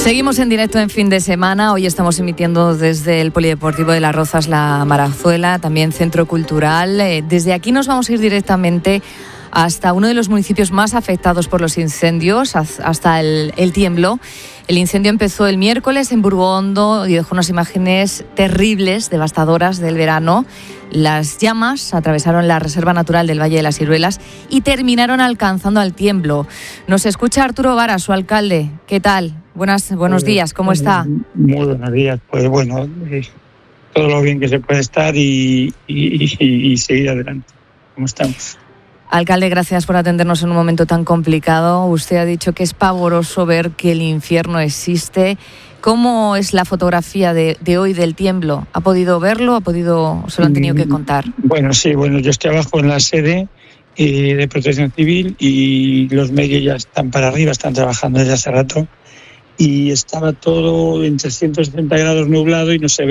Seguimos en directo en fin de semana. Hoy estamos emitiendo desde el Polideportivo de Las Rozas, La Marazuela, también Centro Cultural. Desde aquí nos vamos a ir directamente hasta uno de los municipios más afectados por los incendios, hasta el Tiemblo. El incendio empezó el miércoles en Burgondo y dejó unas imágenes terribles, devastadoras del verano. Las llamas atravesaron la Reserva Natural del Valle de las Ciruelas y terminaron alcanzando al Tiemblo. Nos escucha Arturo Vara, su alcalde. ¿Qué tal? Buenos días, ¿cómo está? Muy buenos días. Pues bueno, todo lo bien que se puede estar y seguir adelante. ¿Cómo estamos? Alcalde, gracias por atendernos en un momento tan complicado. Usted ha dicho que es pavoroso ver que el infierno existe. ¿Cómo es la fotografía de hoy del Tiemblo? ¿Ha podido verlo? ¿Se lo han tenido que contar? Bueno, sí, yo estoy abajo en la sede de Protección Civil y los medios ya están para arriba, están trabajando desde hace rato. Y estaba todo en 360 grados nublado y no se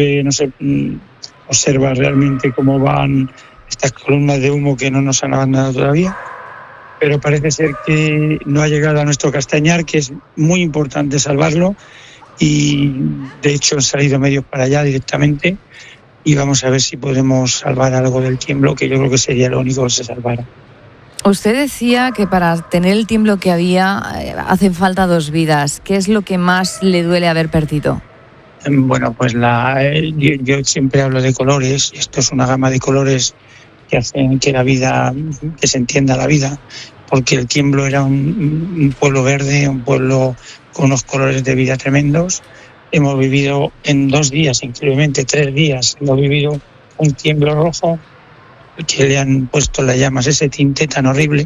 observa realmente cómo van estas columnas de humo que no nos han abandonado todavía, pero parece ser que no ha llegado a nuestro Castañar, que es muy importante salvarlo, y de hecho han salido medios para allá directamente y vamos a ver si podemos salvar algo del Tiemblo, que yo creo que sería lo único que se salvara. Usted decía que para tener el Tiemblo que había hacen falta 2 vidas. ¿Qué es lo que más le duele haber perdido? Bueno, pues yo siempre hablo de colores. Esto es una gama de colores que hacen que se entienda la vida, porque el Tiemblo era un pueblo verde, un pueblo con unos colores de vida tremendos. Hemos vivido en 2 días, increíblemente 3 días, hemos vivido un Tiemblo rojo, que le han puesto las llamas ese tinte tan horrible,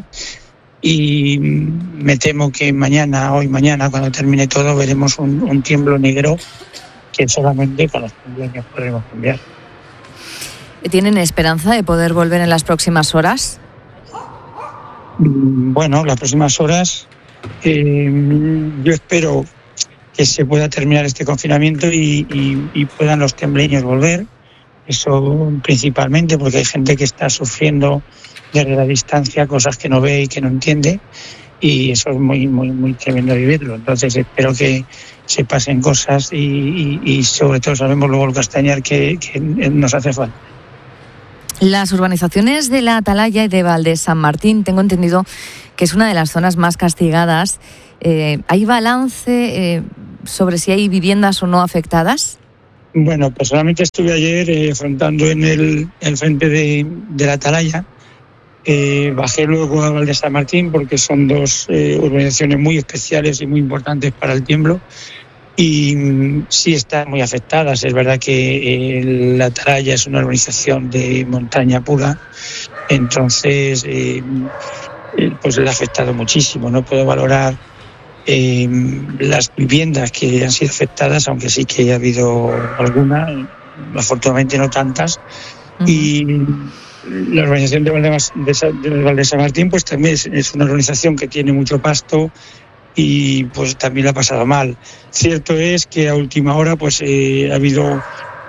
y me temo que hoy mañana, cuando termine todo, veremos un Tiemblo negro que solamente con los cumpleaños podremos cambiar. ¿Tienen esperanza de poder volver en las próximas horas? Bueno, las próximas horas yo espero que se pueda terminar este confinamiento y puedan los tembleños volver. Eso principalmente porque hay gente que está sufriendo desde la distancia cosas que no ve y que no entiende, y eso es muy, muy, muy tremendo vivirlo. Entonces espero que se pasen cosas y sobre todo sabemos luego el Castañar que nos hace falta. Las urbanizaciones de la Atalaya y de Valdés San Martín, tengo entendido que es una de las zonas más castigadas. ¿Hay balance sobre si hay viviendas o no afectadas? Bueno, personalmente estuve ayer afrontando en el frente de la Atalaya. Bajé luego a Valdés San Martín porque son 2 urbanizaciones muy especiales y muy importantes para el Tiemblo. Y sí están muy afectadas. Es verdad que la Atalaya es una urbanización de montaña pura, entonces pues le ha afectado muchísimo. No puedo valorar las viviendas que han sido afectadas, aunque sí que ha habido algunas, afortunadamente no tantas. Uh-huh. Y la urbanización de Valdés San Martín pues también es una urbanización que tiene mucho pasto y pues también la ha pasado mal. Cierto es que a última hora pues ha habido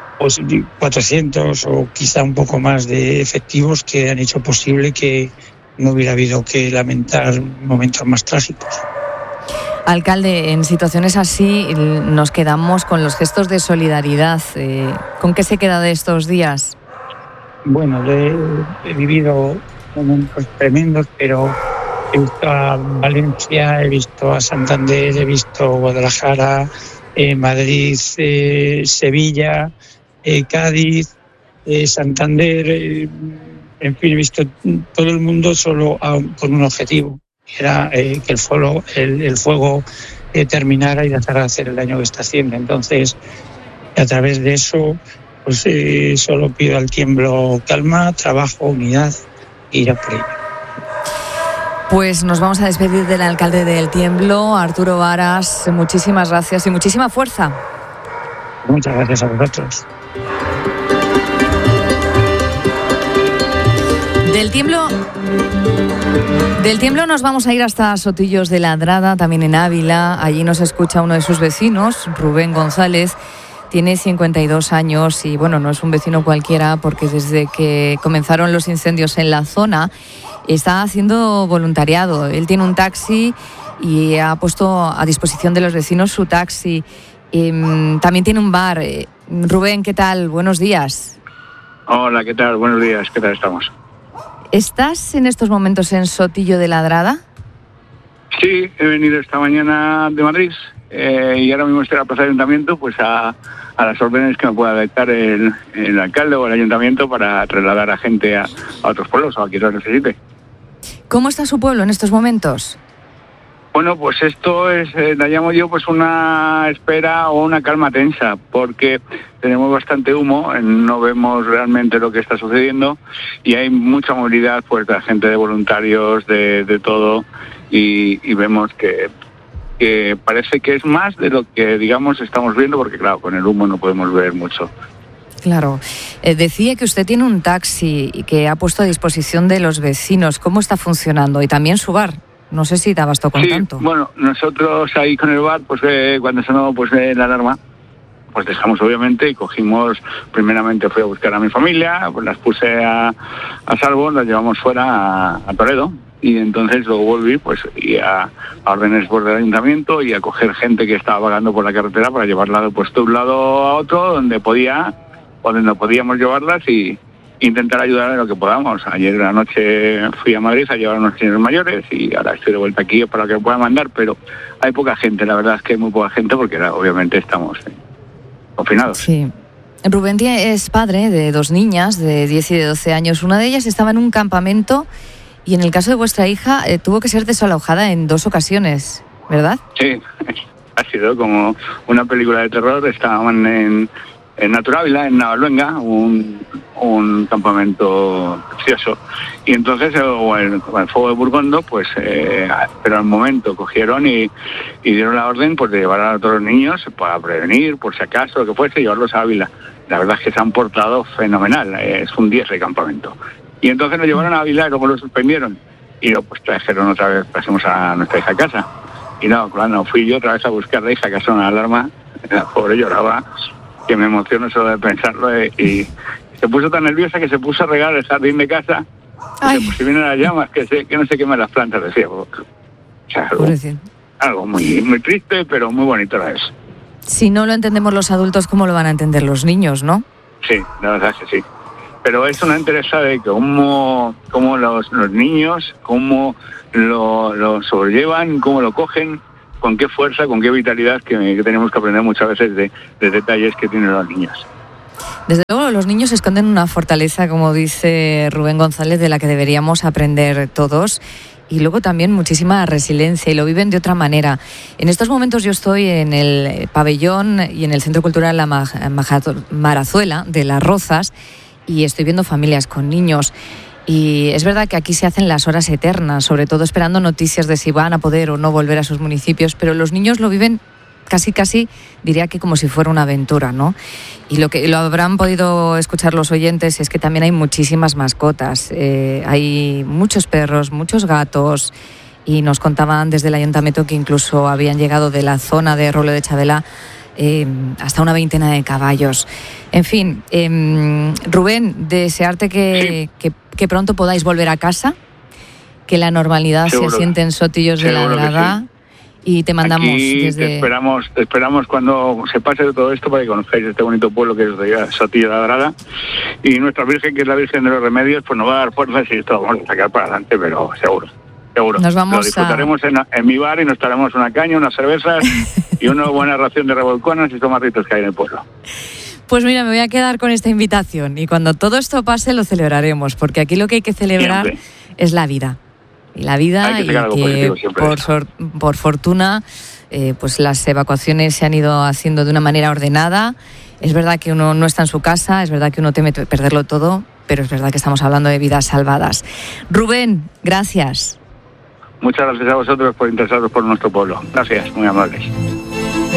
400 o quizá un poco más de efectivos que han hecho posible que no hubiera habido que lamentar momentos más trágicos. Alcalde, en situaciones así nos quedamos con los gestos de solidaridad. ¿Con qué se queda de estos días? Bueno, he vivido momentos tremendos, pero he visto a Valencia, he visto a Santander, he visto Guadalajara, Madrid, Sevilla, Cádiz, Santander, en fin, he visto todo el mundo solo con un objetivo, que era que el fuego terminara y dejar de hacer el daño que está haciendo. Entonces, a través de eso, pues solo pido al Tiemblo calma, trabajo, unidad e ir a por ello. Pues nos vamos a despedir del alcalde del Tiemblo, Arturo Varas. Muchísimas gracias y muchísima fuerza. Muchas gracias a vosotros. Del Tiemblo nos vamos a ir hasta Sotillos de Ladrada, también en Ávila. Allí nos escucha uno de sus vecinos, Rubén González. Tiene 52 años y bueno, no es un vecino cualquiera porque desde que comenzaron los incendios en la zona está haciendo voluntariado. Él tiene un taxi y ha puesto a disposición de los vecinos su taxi. También tiene un bar. Rubén, ¿qué tal? Buenos días. Hola, ¿qué tal? Buenos días, ¿qué tal estamos? ¿Estás en estos momentos en Sotillo de Ladrada? Sí, he venido esta mañana de Madrid y ahora mismo estoy a la plaza del ayuntamiento pues a las órdenes que me pueda dictar el alcalde o el ayuntamiento para trasladar a gente a otros pueblos o a quien lo necesite. ¿Cómo está su pueblo en estos momentos? Bueno, pues esto es, la llamo yo pues una espera o una calma tensa, porque tenemos bastante humo, no vemos realmente lo que está sucediendo y hay mucha movilidad pues de gente, de voluntarios, de todo, y vemos que parece que es más de lo que, digamos, estamos viendo, porque claro, con el humo no podemos ver mucho. Claro. Decía que usted tiene un taxi que ha puesto a disposición de los vecinos. ¿Cómo está funcionando? Y también su bar. No sé si te abasto con tanto. Bueno, nosotros ahí con el bar, pues cuando sonó pues la alarma, pues dejamos obviamente y cogimos, primeramente fui a buscar a mi familia, pues las puse a salvo, las llevamos fuera a Toledo. Y entonces luego volví pues y a órdenes por del ayuntamiento y a coger gente que estaba vagando por la carretera para llevarla pues de un lado a otro donde podíamos llevarlas y intentar ayudar en lo que podamos. Ayer en la noche fui a Madrid a llevar a unos señores mayores y ahora estoy de vuelta aquí para que me puedan mandar, pero hay poca gente, la verdad es que hay muy poca gente porque obviamente estamos confinados. Sí. Rubén es padre de 2 niñas de 10 y de 12 años. Una de ellas estaba en un campamento y en el caso de vuestra hija tuvo que ser desalojada en 2 ocasiones, ¿verdad? Sí, ha sido como una película de terror. Estaban en Naturávila, en Navaluenga, un campamento precioso. Y entonces, el fuego de Burgondo, pues, pero al momento cogieron y dieron la orden pues de llevar a todos los niños para prevenir, por si acaso, lo que fuese, llevarlos a Ávila. La verdad es que se han portado fenomenal, es un 10 el campamento. Y entonces lo llevaron a Ávila y luego lo suspendieron. Y luego pues trajeron otra vez, pasemos a nuestra hija a casa. Y no, claro, fui yo otra vez a buscar a la hija, que sonó la alarma, la pobre lloraba, que me emociono solo de pensarlo, y se puso tan nerviosa que se puso a regar el jardín de casa. Pues si vienen las llamas, que no se quemen las plantas, decía. O sea, algo muy, muy triste, pero muy bonito a la vez. Si no lo entendemos los adultos, ¿cómo lo van a entender los niños, no? Sí, la verdad es que sí. Pero es una interesa de cómo los niños, cómo lo sobrellevan, cómo lo cogen, con qué fuerza, con qué vitalidad, que tenemos que aprender muchas veces de detalles que tienen los niños. Desde luego, los niños esconden una fortaleza, como dice Rubén González, de la que deberíamos aprender todos. Y luego también muchísima resiliencia, y lo viven de otra manera. En estos momentos yo estoy en el pabellón y en el Centro Cultural La Marazuela de Las Rozas, y estoy viendo familias con niños. Y es verdad que aquí se hacen las horas eternas, sobre todo esperando noticias de si van a poder o no volver a sus municipios, pero los niños lo viven casi, diría que como si fuera una aventura, ¿no? Y lo que lo habrán podido escuchar los oyentes es que también hay muchísimas mascotas. Hay muchos perros, muchos gatos, y nos contaban desde el ayuntamiento que incluso habían llegado de la zona de Roble de Chavela hasta una 20 de caballos. En fin, Rubén, desearte que pronto podáis volver a casa, que la normalidad se asiente en Sotillos de Ladrada. Y te mandamos aquí desde... Te esperamos cuando se pase de todo esto para que conozcáis este bonito pueblo que es Sotillo de Ladrada. Y nuestra Virgen, que es la Virgen de los Remedios, pues nos va a dar fuerzas y esto lo vamos a sacar para adelante, pero seguro. Nos vamos lo disfrutaremos en mi bar y nos traeremos una caña, unas cervezas y una buena ración de revolconas y tomates que hay en el pueblo. Pues mira, me voy a quedar con esta invitación y cuando todo esto pase lo celebraremos, porque aquí lo que hay que celebrar es la vida. Y la vida, y que por fortuna pues las evacuaciones se han ido haciendo de una manera ordenada. Es verdad que uno no está en su casa, es verdad que uno teme perderlo todo, pero es verdad que estamos hablando de vidas salvadas. Rubén, gracias. Muchas gracias a vosotros por interesaros por nuestro pueblo. Gracias, muy amables.